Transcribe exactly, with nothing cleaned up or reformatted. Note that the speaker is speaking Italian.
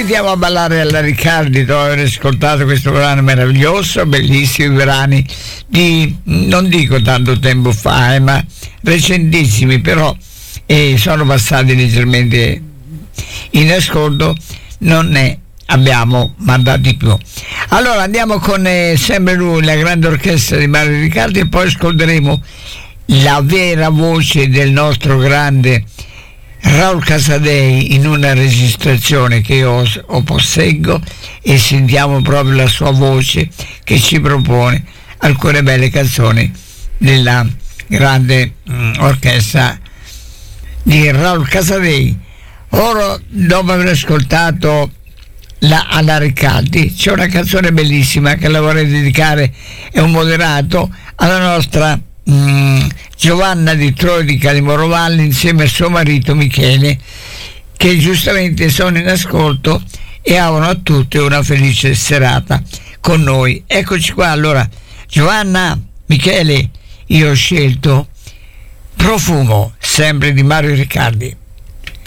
invitiamo a ballare alla Riccardi dopo aver ascoltato questo brano meraviglioso, bellissimi brani di non dico tanto tempo fa, eh, ma recentissimi, però eh, sono passati leggermente in ascolto, non ne abbiamo mandati più. Allora andiamo con eh, sempre lui, la grande orchestra di Mario Riccardi, e poi ascolteremo la vera voce del nostro grande Raul Casadei in una registrazione che io ho posseggo, e sentiamo proprio la sua voce che ci propone alcune belle canzoni della grande mm, orchestra di Raul Casadei. Ora, dopo aver ascoltato la alla Riccardi, c'è una canzone bellissima che la vorrei dedicare, è un moderato, alla nostra Mm, Giovanna di Troia di Calimorovalli insieme a suo marito Michele, che giustamente sono in ascolto e auguro a tutti una felice serata con noi. Eccoci qua. Allora, Giovanna, Michele, io ho scelto Profumo, sempre di Mario Riccardi.